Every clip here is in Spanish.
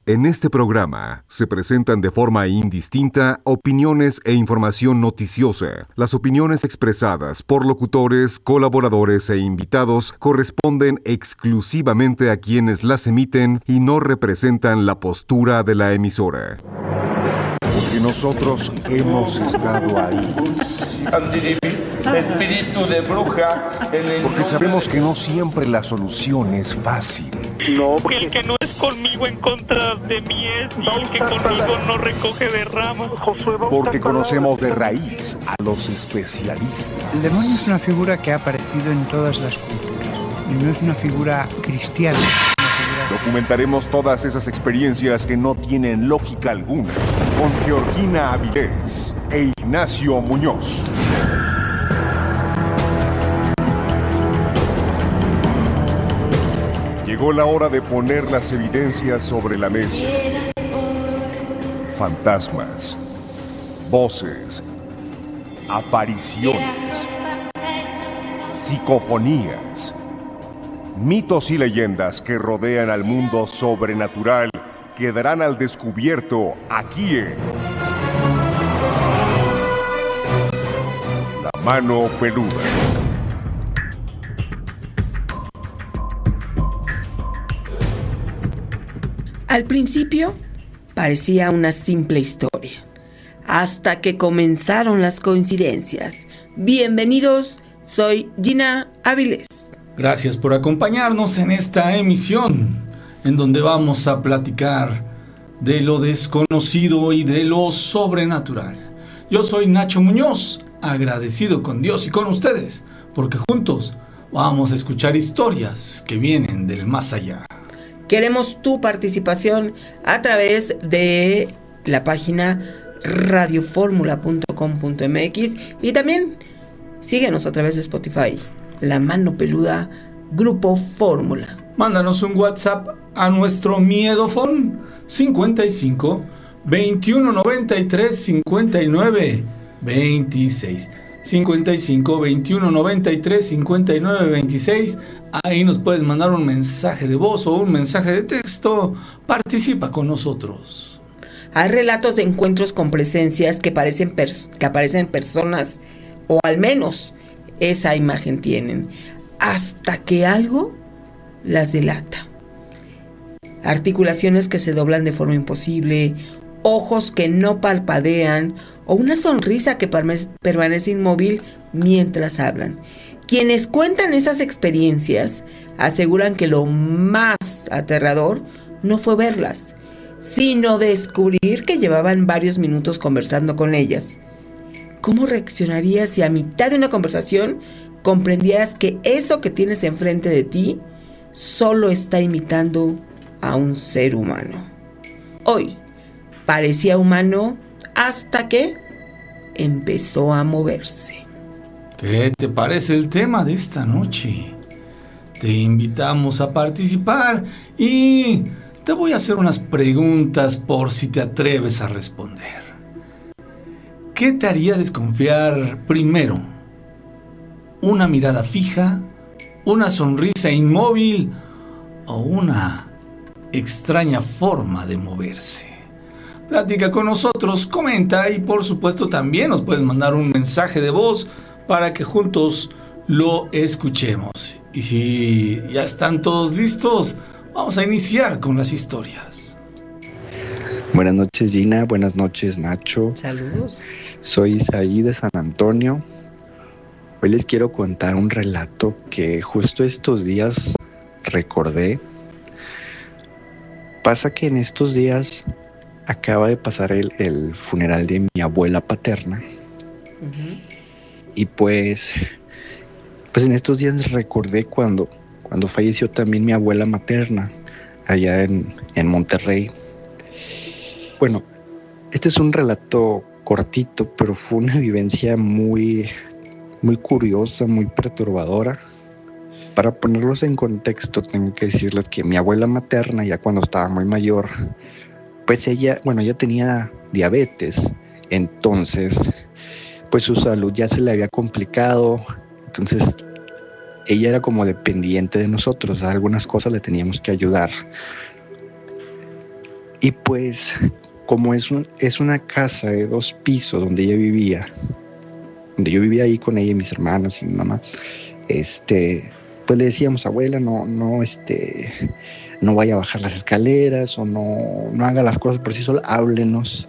En este programa se presentan de forma indistinta opiniones e información noticiosa. Las opiniones expresadas por locutores, colaboradores e invitados corresponden exclusivamente a quienes las emiten y no representan la postura de la emisora. Porque nosotros hemos estado ahí. Espíritu de bruja. Porque sabemos que no siempre la solución es fácil. No, el que no es conmigo en contra de mí es, y el que conmigo no recoge de ramas. Porque conocemos de raíz a los especialistas. El demonio es una figura que ha aparecido en todas las culturas y no es una figura cristiana. Documentaremos todas esas experiencias que no tienen lógica alguna con Georgina Avilés e Ignacio Muñoz. Llegó la hora de poner las evidencias sobre la mesa. Fantasmas, voces, apariciones, psicofonías, mitos y leyendas que rodean al mundo sobrenatural quedarán al descubierto aquí en La Mano Peluda. Al principio parecía una simple historia, hasta que comenzaron las coincidencias. Bienvenidos, soy Gina Avilés. Gracias por acompañarnos en esta emisión, en donde vamos a platicar de lo desconocido y de lo sobrenatural. Yo soy Nacho Muñoz, agradecido con Dios y con ustedes, porque juntos vamos a escuchar historias que vienen del más allá. Queremos tu participación a través de la página radioformula.com.mx y también síguenos a través de Spotify, La Mano Peluda, Grupo Fórmula. Mándanos un WhatsApp a nuestro miedofón 55 21 93 59 26. 55 21 93 59 26. Ahí nos puedes mandar un mensaje de voz o un mensaje de texto. Participa con nosotros. Hay relatos de encuentros con presencias que aparecen personas, o al menos esa imagen tienen, hasta que algo las delata. Articulaciones que se doblan de forma imposible, ojos que no parpadean o una sonrisa que permanece inmóvil mientras hablan. Quienes cuentan esas experiencias aseguran que lo más aterrador no fue verlas, sino descubrir que llevaban varios minutos conversando con ellas. ¿Cómo reaccionarías si a mitad de una conversación comprendieras que eso que tienes enfrente de ti solo está imitando a un ser humano? Hoy parecía humano hasta que empezó a moverse. ¿Qué te parece el tema de esta noche? Te invitamos a participar y te voy a hacer unas preguntas por si te atreves a responder. ¿Qué te haría desconfiar primero? ¿Una mirada fija? ¿Una sonrisa inmóvil? ¿O una extraña forma de moverse? Platica con nosotros, comenta y por supuesto también nos puedes mandar un mensaje de voz para que juntos lo escuchemos. Y si ya están todos listos, vamos a iniciar con las historias. Buenas noches, Gina. Buenas noches, Nacho. Saludos. Soy Isaí de San Antonio. Hoy les quiero contar un relato que justo estos días recordé. Pasa que en estos días acaba de pasar el funeral de mi abuela paterna. Uh-huh. Y pues en estos días recordé cuando falleció también mi abuela materna allá en Monterrey. Bueno, este es un relato cortito, pero fue una vivencia muy, muy curiosa, muy perturbadora. Para ponerlos en contexto, tengo que decirles que mi abuela materna, ya cuando estaba muy mayor, pues ella tenía diabetes. Entonces, pues su salud ya se le había complicado. Entonces, ella era como dependiente de nosotros. A algunas cosas le teníamos que ayudar. Y pues, como es una casa de 2 pisos donde ella vivía, donde yo vivía ahí con ella y mis hermanos y mi mamá, pues le decíamos, abuela, no vaya a bajar las escaleras o no haga las cosas por sí sola, háblenos,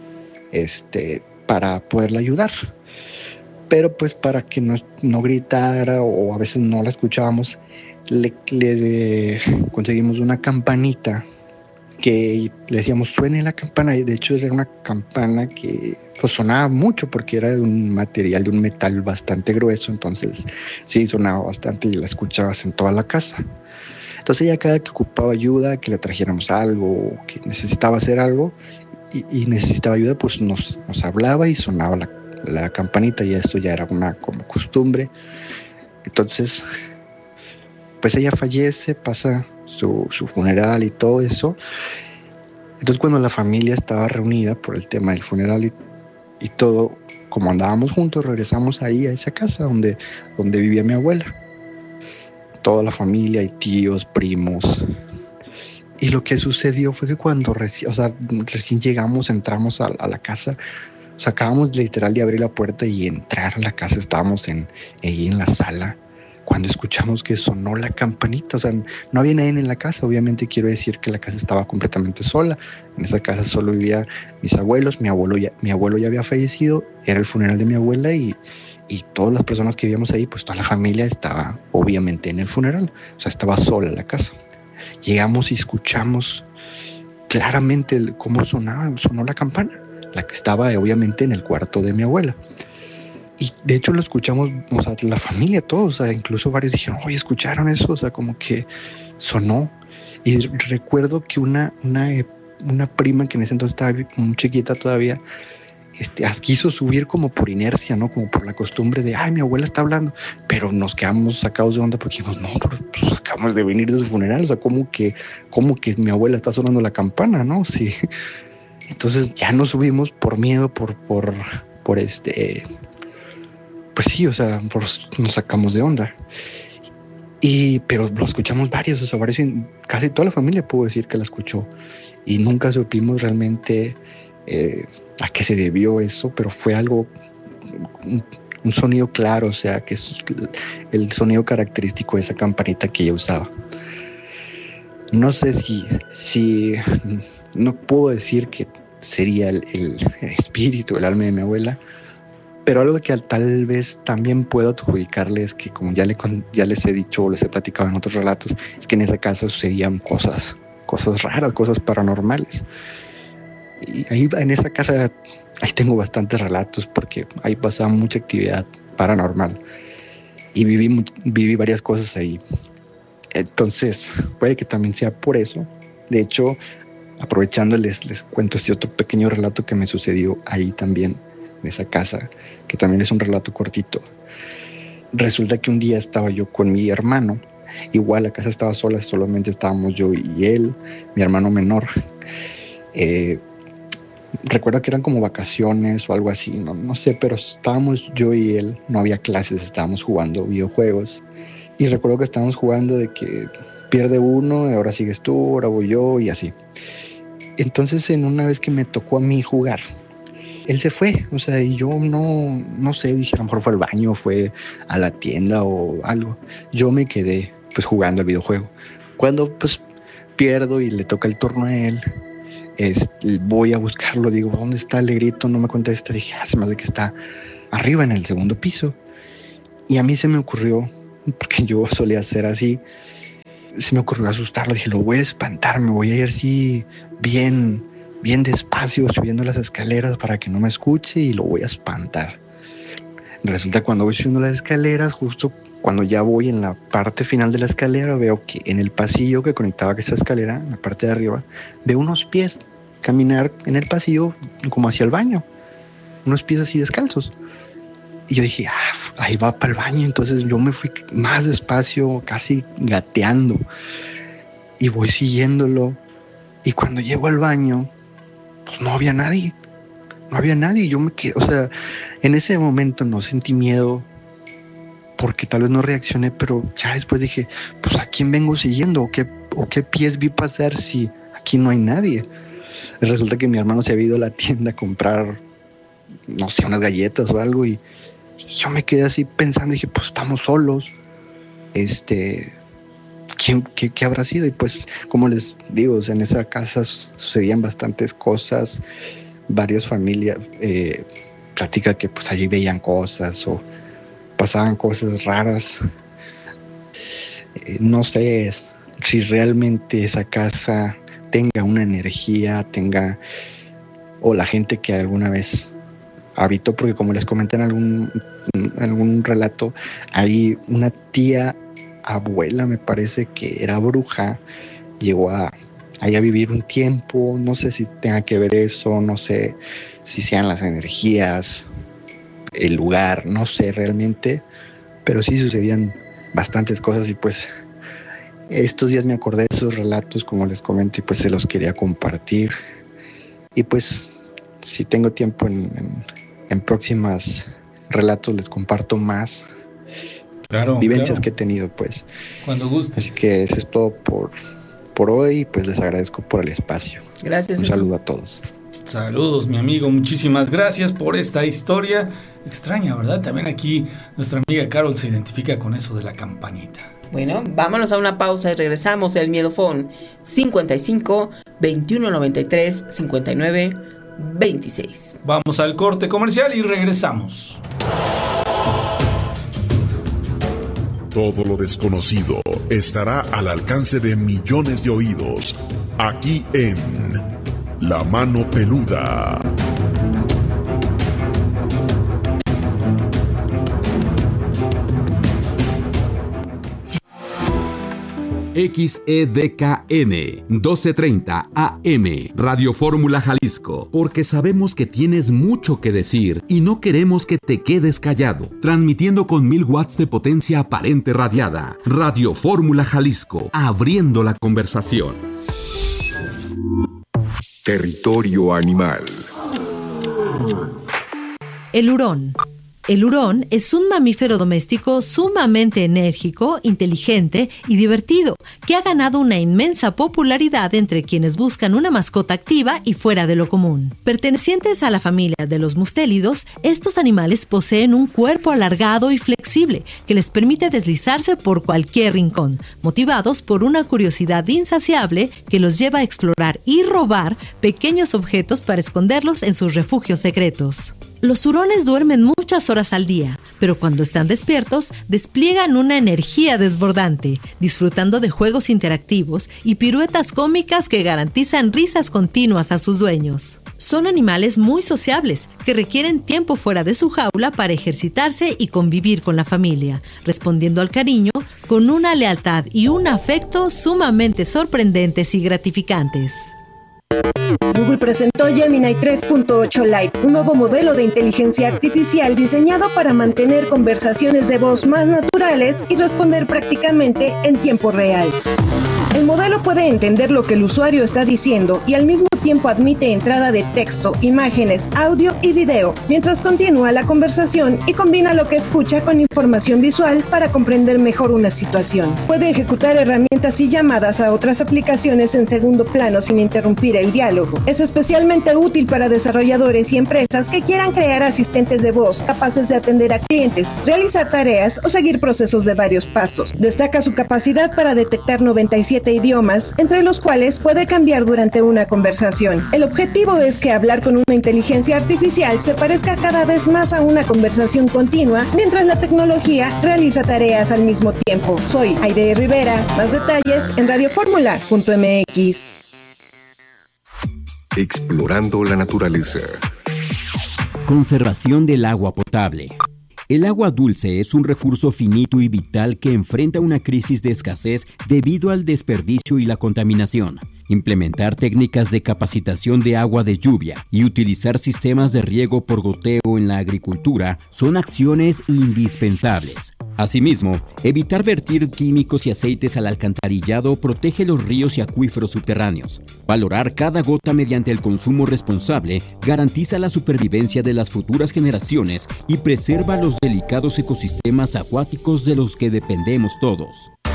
para poderla ayudar. Pero pues para que no gritara o a veces no la escuchábamos, le conseguimos una campanita que le decíamos suene la campana, y de hecho era una campana que pues sonaba mucho porque era de un material, de un metal bastante grueso, entonces sí sonaba bastante y la escuchabas en toda la casa. Entonces ella cada que ocupaba ayuda, que le trajéramos algo, que necesitaba hacer algo y necesitaba ayuda, pues nos hablaba y sonaba la campanita, y esto ya era una como costumbre. Entonces pues ella fallece, pasa su funeral y todo eso. Entonces cuando la familia estaba reunida por el tema del funeral y todo, como andábamos juntos, regresamos ahí a esa casa donde vivía mi abuela, toda la familia y tíos, primos. Y lo que sucedió fue que cuando recién llegamos, entramos a la casa, o sea, acabamos literal de abrir la puerta y entrar a la casa, estábamos ahí en la sala, cuando escuchamos que sonó la campanita. O sea, no había nadie en la casa, obviamente quiero decir que la casa estaba completamente sola. En esa casa solo vivían mis abuelos, mi abuelo ya había fallecido, era el funeral de mi abuela y todas las personas que vivíamos ahí, pues toda la familia estaba obviamente en el funeral, o sea, estaba sola la casa. Llegamos y escuchamos claramente cómo sonó la campana, la que estaba obviamente en el cuarto de mi abuela. Y de hecho lo escuchamos, o sea, la familia, todos, o sea, incluso varios dijeron, oye, ¿escucharon eso? O sea, como que sonó. Y recuerdo que una prima que en ese entonces estaba muy chiquita todavía, quiso subir como por inercia, ¿no? Como por la costumbre de, ay, mi abuela está hablando. Pero nos quedamos sacados de onda porque dijimos, no, pues acabamos de venir de su funeral, o sea, ¿cómo que mi abuela está sonando la campana, no? Sí. Entonces ya nos subimos por miedo, pues sí, o sea, nos sacamos de onda. Pero lo escuchamos varios, o sea, casi toda la familia puedo decir que la escuchó. Y nunca supimos realmente a qué se debió eso, pero fue algo, un sonido claro, o sea, que es el sonido característico de esa campanita que ella usaba. No sé si no puedo decir que sería el espíritu, el alma de mi abuela, pero algo que tal vez también puedo adjudicarles, que como ya les he dicho o les he platicado en otros relatos, es que en esa casa sucedían cosas raras, cosas paranormales. Y ahí en esa casa, ahí tengo bastantes relatos porque ahí pasaba mucha actividad paranormal y viví varias cosas ahí. Entonces, puede que también sea por eso. De hecho, aprovechando, les cuento este otro pequeño relato que me sucedió ahí también, en esa casa, que también es un relato cortito. Resulta que un día estaba yo con mi hermano, igual la casa estaba sola, solamente estábamos yo y él, mi hermano menor. Recuerdo que eran como vacaciones o algo así, no sé, pero estábamos yo y él, no había clases, estábamos jugando videojuegos. Y recuerdo que estábamos jugando de que pierde uno, ahora sigues tú, ahora voy yo y así. Entonces, en una vez que me tocó a mí jugar, él se fue, o sea, y yo no sé, dije, a lo mejor fue al baño, fue a la tienda o algo. Yo me quedé pues jugando el videojuego. Cuando pues pierdo y le toca el turno a él, voy a buscarlo, digo, ¿dónde está? Le grito, no me contesta, dije, se me hace que está arriba en el segundo piso. Y a mí se me ocurrió, porque yo solía hacer así, se me ocurrió asustarlo, dije, lo voy a espantar, me voy a ir así bien despacio subiendo las escaleras para que no me escuche y lo voy a espantar. Resulta cuando voy subiendo las escaleras, justo cuando ya voy en la parte final de la escalera, veo que en el pasillo que conectaba a esa escalera, en la parte de arriba, veo unos pies caminar en el pasillo como hacia el baño, unos pies así descalzos. Y yo dije, ahí va para el baño. Entonces yo me fui más despacio, casi gateando, y voy siguiéndolo. Y cuando llego al baño, pues no había nadie. Yo me quedé, o sea, en ese momento no sentí miedo porque tal vez no reaccioné, pero ya después dije, pues ¿a quién vengo siguiendo? ¿O qué pies vi pasar si aquí no hay nadie? resulta que mi hermano se había ido a la tienda a comprar, no sé, unas galletas o algo, y yo me quedé así pensando, dije, pues estamos solos, ¿qué habrá sido? Y pues, como les digo, o sea, en esa casa sucedían bastantes cosas, varias familias platican que pues allí veían cosas o pasaban cosas raras. No sé si realmente esa casa tenga una energía, o la gente que alguna vez habitó, porque como les comenté en algún relato, hay una tía abuela, me parece que era bruja, llegó ahí a vivir un tiempo, no sé si tenga que ver eso, no sé si sean las energías, el lugar, no sé realmente, pero sí sucedían bastantes cosas y pues estos días me acordé de esos relatos, como les comento, y pues se los quería compartir. Y pues si tengo tiempo en próximas relatos les comparto más vivencias que he tenido, pues. Cuando gustes. Así que eso es todo por hoy, pues les agradezco por el espacio. Gracias. Un saludo a todos. Saludos, mi amigo, muchísimas gracias por esta historia extraña, ¿verdad? También aquí nuestra amiga Carol se identifica con eso de la campanita. Bueno, vámonos a una pausa y regresamos. El Miedofón 55 21 93 59 26. Vamos al corte comercial y regresamos. Todo lo desconocido estará al alcance de millones de oídos, aquí en La Mano Peluda. XEDKN 1230 AM Radio Fórmula Jalisco, porque sabemos que tienes mucho que decir y no queremos que te quedes callado. Transmitiendo con 1000 watts de potencia aparente radiada. Radio Fórmula Jalisco, abriendo la conversación. Territorio animal. El hurón. El hurón es un mamífero doméstico sumamente enérgico, inteligente y divertido, que ha ganado una inmensa popularidad entre quienes buscan una mascota activa y fuera de lo común. Pertenecientes a la familia de los mustélidos, estos animales poseen un cuerpo alargado y flexible que les permite deslizarse por cualquier rincón, motivados por una curiosidad insaciable que los lleva a explorar y robar pequeños objetos para esconderlos en sus refugios secretos. Los hurones duermen muchas horas al día, pero cuando están despiertos, despliegan una energía desbordante, disfrutando de juegos interactivos y piruetas cómicas que garantizan risas continuas a sus dueños. Son animales muy sociables, que requieren tiempo fuera de su jaula para ejercitarse y convivir con la familia, respondiendo al cariño con una lealtad y un afecto sumamente sorprendentes y gratificantes. Google presentó Gemini 3.8 Lite, un nuevo modelo de inteligencia artificial diseñado para mantener conversaciones de voz más naturales y responder prácticamente en tiempo real. El modelo puede entender lo que el usuario está diciendo y al mismo tiempo admite entrada de texto, imágenes, audio y video, mientras continúa la conversación y combina lo que escucha con información visual para comprender mejor una situación. Puede ejecutar herramientas y llamadas a otras aplicaciones en segundo plano sin interrumpir el diálogo. Es especialmente útil para desarrolladores y empresas que quieran crear asistentes de voz capaces de atender a clientes, realizar tareas o seguir procesos de varios pasos. Destaca su capacidad para detectar 97 idiomas, entre los cuales puede cambiar durante una conversación. El objetivo es que hablar con una inteligencia artificial se parezca cada vez más a una conversación continua, mientras la tecnología realiza tareas al mismo tiempo. Soy Aide Rivera. Más detalles en radioformula.mx. Explorando la naturaleza. Conservación del agua potable. El agua dulce es un recurso finito y vital que enfrenta una crisis de escasez debido al desperdicio y la contaminación. Implementar técnicas de capacitación de agua de lluvia y utilizar sistemas de riego por goteo en la agricultura son acciones indispensables. Asimismo, evitar vertir químicos y aceites al alcantarillado protege los ríos y acuíferos subterráneos. Valorar cada gota mediante el consumo responsable garantiza la supervivencia de las futuras generaciones y preserva los delicados ecosistemas acuáticos de los que dependemos todos.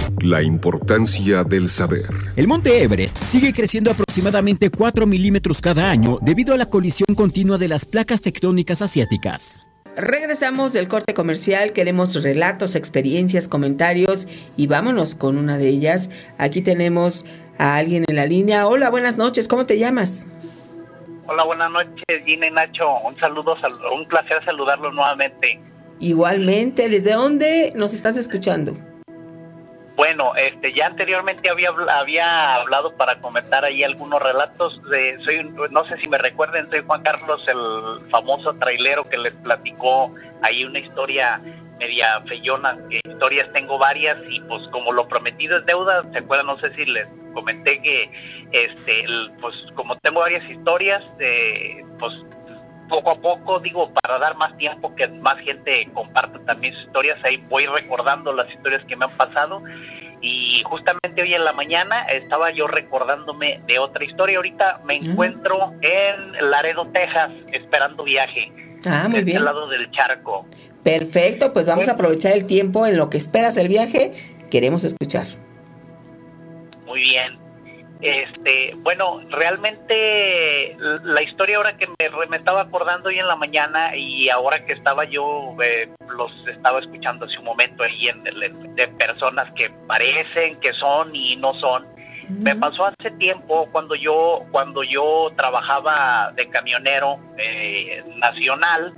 La importancia del saber. El monte Everest sigue creciendo aproximadamente 4 milímetros cada año debido a la colisión continua de las placas tectónicas asiáticas. Regresamos del corte comercial, queremos relatos, experiencias, comentarios y vámonos con una de ellas. Aquí tenemos a alguien en la línea. Hola, buenas noches, ¿cómo te llamas? Hola, buenas noches, Gina y Nacho. Un saludo, un placer saludarlos nuevamente. Igualmente, ¿desde dónde nos estás escuchando? Bueno, ya anteriormente había hablado para comentar ahí algunos relatos. No sé si me recuerden, soy Juan Carlos, el famoso trailero que les platicó ahí una historia media feyona. Historias tengo varias y pues como lo prometido es deuda, ¿se acuerdan? No sé si les comenté que pues como tengo varias historias, pues poco a poco, digo, para dar más tiempo que más gente comparta también sus historias, ahí voy recordando las historias que me han pasado. Y justamente hoy en la mañana estaba yo recordándome de otra historia. Ahorita me encuentro en Laredo, Texas, esperando viaje. Muy bien. Este lado del charco. Perfecto, pues vamos a aprovechar el tiempo en lo que esperas el viaje. Queremos escuchar. Muy bien. Bueno, realmente la historia ahora que me estaba acordando hoy en la mañana y ahora que estaba yo, los estaba escuchando hace un momento ahí de personas que parecen que son y no son. Me pasó hace tiempo cuando yo trabajaba de camionero nacional,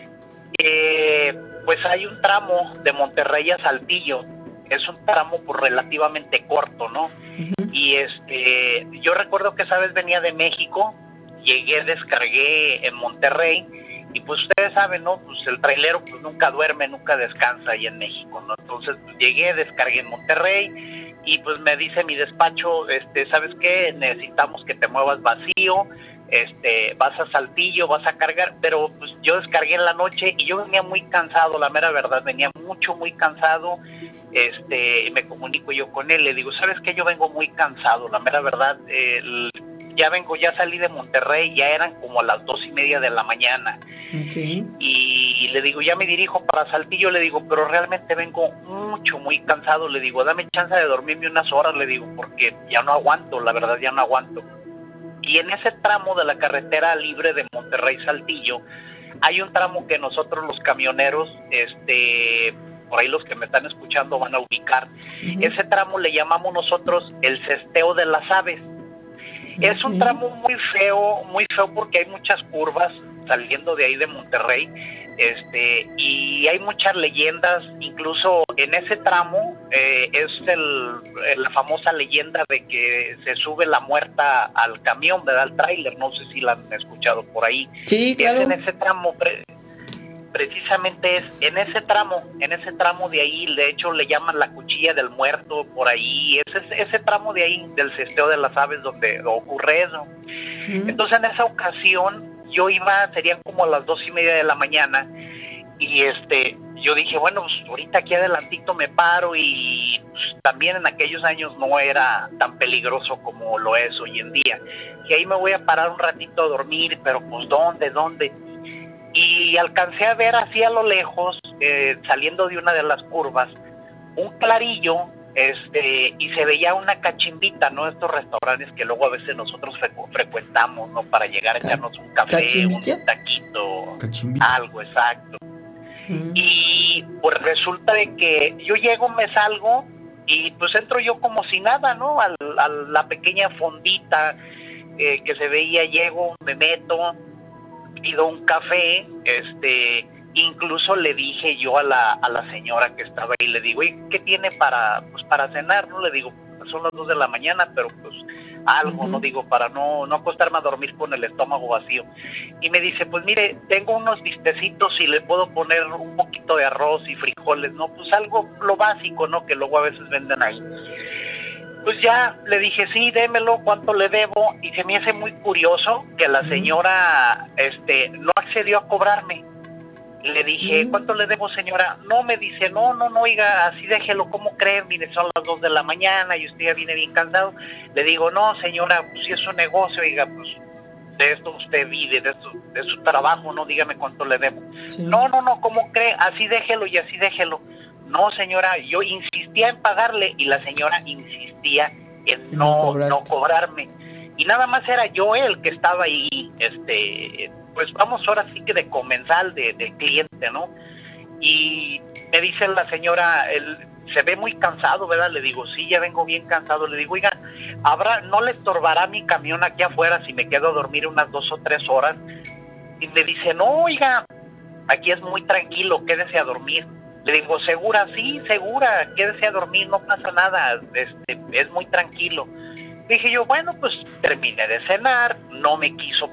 pues hay un tramo de Monterrey a Saltillo. Es un tramo pues relativamente corto, ¿no? Y yo recuerdo que esa vez venía de México, descargué en Monterrey y pues ustedes saben, ¿no? Pues el trailero pues nunca duerme, nunca descansa ahí en México, ¿no? Entonces pues, descargué en Monterrey y pues me dice mi despacho, ¿sabes qué? Necesitamos que te muevas vacío, vas a Saltillo, vas a cargar, pero pues yo descargué en la noche y yo venía muy cansado, la mera verdad, venía muy cansado. Me comunico yo con él, le digo, ¿sabes qué? Yo vengo muy cansado, la mera verdad, ya salí de Monterrey, ya eran como a las 2:30 de la mañana. Okay. Y le digo, ya me dirijo para Saltillo, le digo, pero realmente vengo muy cansado, le digo, dame chance de dormirme unas horas, le digo, porque ya no aguanto, la verdad ya no aguanto. Y en ese tramo de la carretera libre de Monterrey-Saltillo, hay un tramo que nosotros los camioneros, por ahí los que me están escuchando van a ubicar. Ese tramo le llamamos nosotros el cesteo de las aves. Es un tramo muy feo porque hay muchas curvas saliendo de ahí de Monterrey, y hay muchas leyendas, incluso en ese tramo es la famosa leyenda de que se sube la muerta al camión, ¿verdad? Al tráiler, no sé si la han escuchado por ahí. Sí, claro. Es en ese tramo, precisamente es en ese tramo de ahí, de hecho le llaman la cuchilla del muerto, por ahí, ese tramo de ahí del cesteo de las aves donde ocurre eso. Entonces en esa ocasión yo serían como a las 2:30 de la mañana y yo dije, bueno, pues ahorita aquí adelantito me paro y pues, también en aquellos años no era tan peligroso como lo es hoy en día. Y ahí me voy a parar un ratito a dormir, pero pues ¿dónde? Y alcancé a ver así a lo lejos, saliendo de una de las curvas, un clarillo, y se veía una cachimbita, ¿no? Estos restaurantes que luego a veces nosotros frecuentamos, ¿no? Para llegar a echarnos un café, un taquito, algo, exacto. Y pues resulta de que yo llego, me salgo, y pues entro yo como si nada, ¿no? A la pequeña fondita que se veía, llego, me meto, pido un café, incluso le dije yo a la señora que estaba ahí, le digo, ¿qué tiene para cenar? No le digo, son las 2 de la mañana, pero pues algo, no digo, para no acostarme a dormir con el estómago vacío. Y me dice, pues mire, tengo unos bistecitos y le puedo poner un poquito de arroz y frijoles, ¿no? Pues algo, lo básico, ¿no? Que luego a veces venden ahí. Pues ya le dije, sí, démelo, ¿cuánto le debo? Y se me hace muy curioso que la señora no accedió a cobrarme. Le dije, ¿cuánto le debo, señora? No, me dice, no, oiga, así déjelo, ¿cómo creen? Mire, son las 2 de la mañana y usted ya viene bien cansado. Le digo, no, señora, pues si es un negocio, oiga, pues de esto usted vive, de su trabajo, no, dígame cuánto le debo. Sí. No, ¿cómo cree? Así déjelo y así déjelo. no señora, yo insistía en pagarle y la señora insistía en no cobrarme. Y nada más era yo el que estaba ahí, pues vamos ahora sí que de comensal, de cliente, ¿no? Y me dice la señora, se ve muy cansado, ¿verdad? Le digo, sí, ya vengo bien cansado. Le digo, oiga, ¿no le estorbará mi camión aquí afuera si me quedo a dormir unas 2 o 3 horas? Y me dice, no, oiga, aquí es muy tranquilo, quédese a dormir. Le digo, ¿segura? Sí, segura, quédese a dormir, no pasa nada, es muy tranquilo. Dije yo, bueno, pues terminé de cenar, no me quiso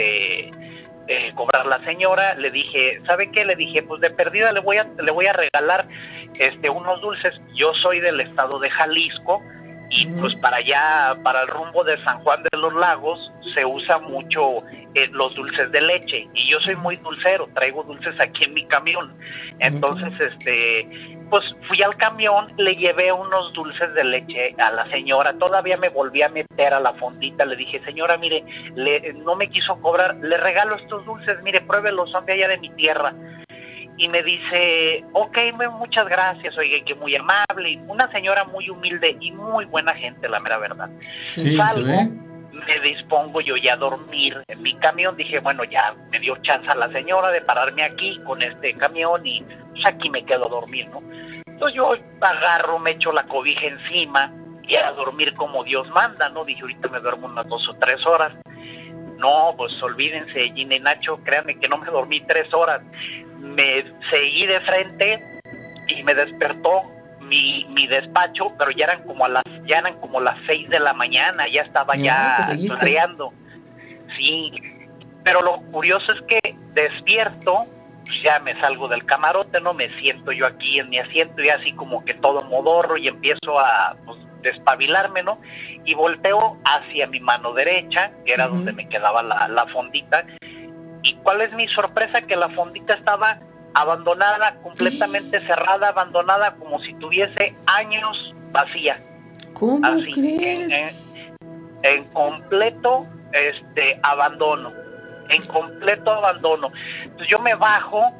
cobrar la señora. Le dije, ¿sabe qué? Le dije, pues de perdida le voy a regalar unos dulces. Yo soy del estado de Jalisco y pues para allá, para el rumbo de San Juan de los Lagos, se usa mucho los dulces de leche, y yo soy muy dulcero, traigo dulces aquí en mi camión. Entonces, pues fui al camión, le llevé unos dulces de leche a la señora, todavía me volví a meter a la fondita, le dije, señora, mire, no me quiso cobrar, le regalo estos dulces, mire, pruébelos, son de allá de mi tierra. Y me dice, ok, muchas gracias, oiga, que muy amable, una señora muy humilde y muy buena gente, la mera verdad. Sí, salgo, se ve. me dispongo yo ya a dormir en mi camión. Dije, bueno, ya me dio chance a la señora de pararme aquí con este camión y pues aquí me quedo a dormir, ¿no? Entonces yo agarro, me echo la cobija encima y a dormir como Dios manda, ¿no? Dije, ahorita me duermo unas 2 o 3 horas. No, pues olvídense, Gina y Nacho, créanme que no me dormí 3 horas. Me seguí de frente y me despertó mi despacho, pero ya eran como las 6 de la mañana, ya estaba chorreando. Sí, pero lo curioso es que despierto, pues ya me salgo del camarote, ¿no? Me siento yo aquí en mi asiento y así como que todo modorro y empiezo a despabilarme, ¿no? Y volteo hacia mi mano derecha, que era donde me quedaba la fondita. ¿Y cuál es mi sorpresa? Que la fondita estaba abandonada, completamente cerrada, abandonada, como si tuviese años vacía. ¿Cómo así, crees? En completo abandono. En completo abandono. Entonces yo me bajo,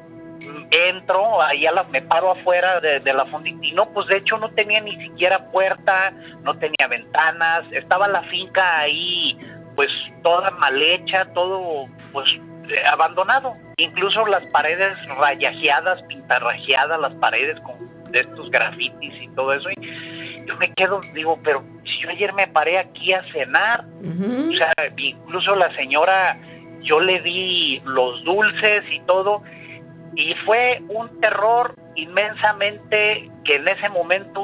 entro, ahí me paro afuera de la fondita y no, pues de hecho no tenía ni siquiera puerta, no tenía ventanas, estaba la finca ahí pues toda mal hecha, todo pues abandonado, incluso las paredes rayajeadas, pintarrajeadas las paredes con de estos grafitis y todo eso, y yo me quedo, digo, pero si yo ayer me paré aquí a cenar, o sea, incluso la señora, yo le di los dulces y todo, y fue un terror inmensamente que en ese momento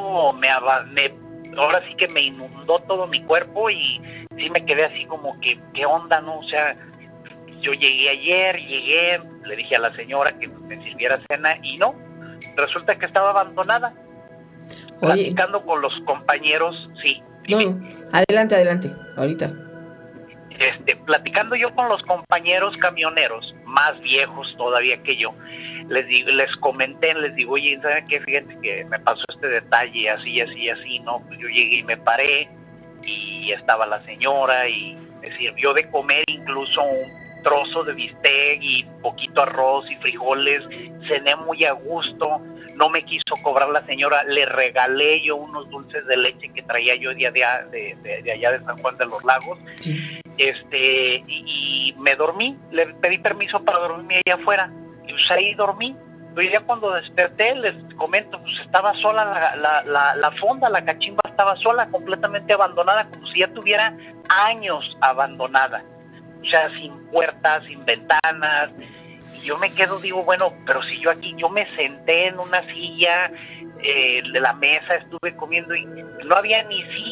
ahora sí que me inundó todo mi cuerpo y sí me quedé así como que, ¿qué onda, no? O sea, yo llegué, le dije a la señora que me sirviera cena y no, resulta que estaba abandonada. Oye, platicando con los compañeros, sí. No, adelante, ahorita. Platicando yo con los compañeros camioneros, más viejos todavía que yo, les comenté, les digo, oye, ¿saben qué? Fíjense que me pasó este detalle, así, ¿no? Pues yo llegué y me paré y estaba la señora y me sirvió de comer incluso un trozo de bistec y poquito arroz y frijoles, cené muy a gusto, no me quiso cobrar la señora, le regalé yo unos dulces de leche que traía yo de allá de San Juan de los Lagos, sí. Y me dormí, le pedí permiso para dormirme allá afuera, y pues ahí dormí. Pero ya cuando desperté, les comento, pues estaba sola la fonda, la cachimba estaba sola, completamente abandonada, como si ya tuviera años abandonada. O sea, sin puertas, sin ventanas. Y yo me quedo, digo, bueno, pero si yo aquí, yo me senté en una silla de la mesa, estuve comiendo y no había ni